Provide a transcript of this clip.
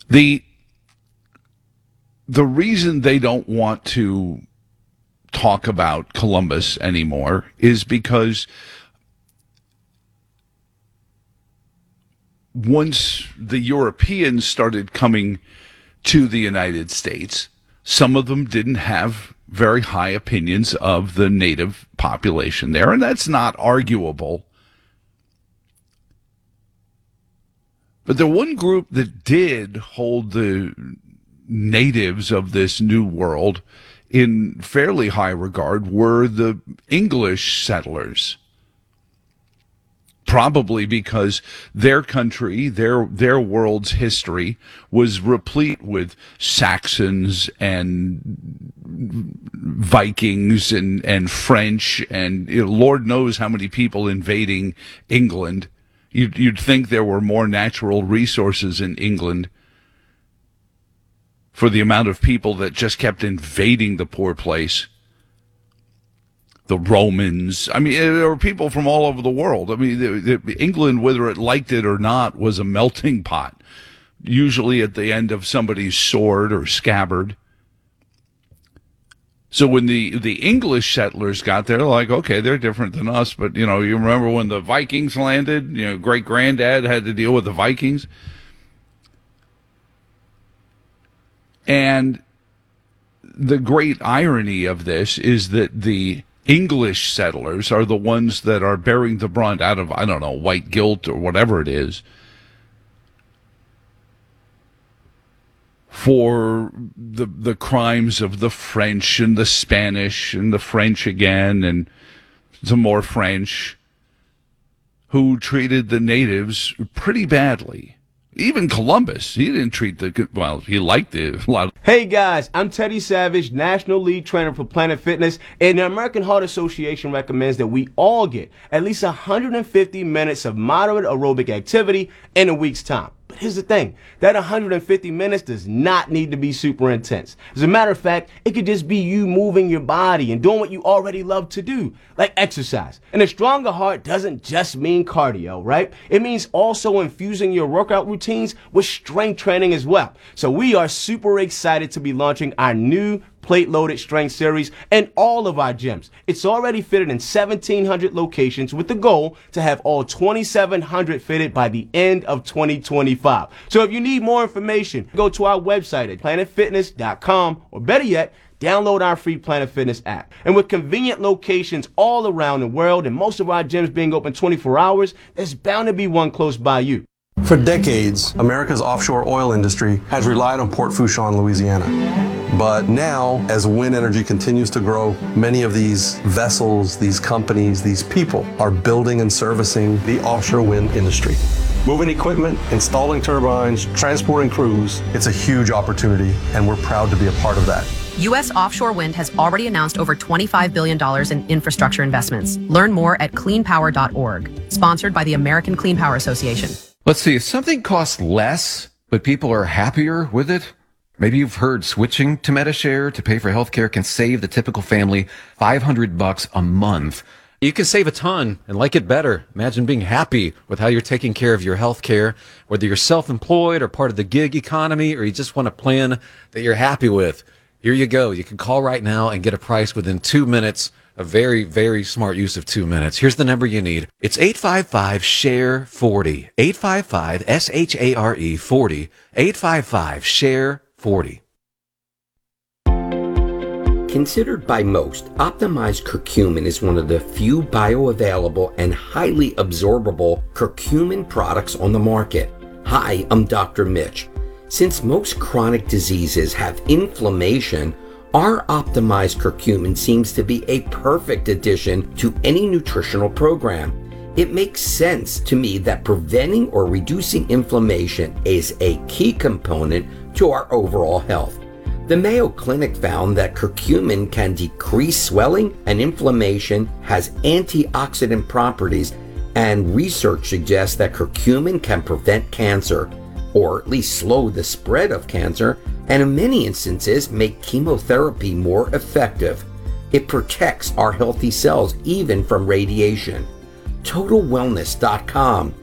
The reason they don't want to talk about Columbus anymore is because once the Europeans started coming to the United States, some of them didn't have very high opinions of the native population there, and that's not arguable. But the one group that did hold the natives of this new world in fairly high regard were the English settlers. Probably because their country, their world's history was replete with Saxons and Vikings and French and Lord knows how many people invading England. You'd think there were more natural resources in England for the amount of people that just kept invading the poor place. The Romans. I mean, there were people from all over the world. I mean, England, whether it liked it or not, was a melting pot, usually at the end of somebody's sword or scabbard. So when the English settlers got there, like, okay, they're different than us, but, you remember when the Vikings landed, great-granddad had to deal with the Vikings. And the great irony of this is that the English settlers are the ones that are bearing the brunt out of, I don't know, white guilt or whatever it is, for the crimes of the French and the Spanish and the French again and some more French who treated the natives pretty badly. Even Columbus, he didn't treat he liked it a lot. Hey guys, I'm Teddy Savage, National Lead Trainer for Planet Fitness, and the American Heart Association recommends that we all get at least 150 minutes of moderate aerobic activity in a week's time. But here's the thing, that 150 minutes does not need to be super intense. As a matter of fact, it could just be you moving your body and doing what you already love to do, like exercise. And a stronger heart doesn't just mean cardio, right? It means also infusing your workout routines with strength training as well. So we are super excited to be launching our new plate-loaded strength series in all of our gyms. It's already fitted in 1,700 locations with the goal to have all 2,700 fitted by the end of 2025. So if you need more information, go to our website at planetfitness.com, or better yet, download our free Planet Fitness app. And with convenient locations all around the world and most of our gyms being open 24 hours, there's bound to be one close by you. For decades, America's offshore oil industry has relied on Port Fourchon, Louisiana. But now, as wind energy continues to grow, many of these vessels, these companies, these people are building and servicing the offshore wind industry. Moving equipment, installing turbines, transporting crews, it's a huge opportunity, and we're proud to be a part of that. U.S. offshore wind has already announced over $25 billion in infrastructure investments. Learn more at cleanpower.org, sponsored by the American Clean Power Association. Let's see, if something costs less, but people are happier with it, maybe you've heard switching to Medi-Share to pay for healthcare can save the typical family $500 a month. You can save a ton and like it better. Imagine being happy with how you're taking care of your health care, whether you're self-employed or part of the gig economy, or you just want a plan that you're happy with. Here you go. You can call right now and get a price within 2 minutes. A very, very smart use of 2 minutes. Here's the number you need. It's 855-SHARE-40. 855-SHARE 40. 855-SHARE-40. Considered by most, optimized curcumin is one of the few bioavailable and highly absorbable curcumin products on the market. Hi, I'm Dr. Mitch. Since most chronic diseases have inflammation, our optimized curcumin seems to be a perfect addition to any nutritional program. It makes sense to me that preventing or reducing inflammation is a key component to our overall health. The Mayo Clinic found that curcumin can decrease swelling and inflammation, has antioxidant properties, and research suggests that curcumin can prevent cancer, or at least slow the spread of cancer, and in many instances make chemotherapy more effective. It protects our healthy cells even from radiation. TotalWellness.com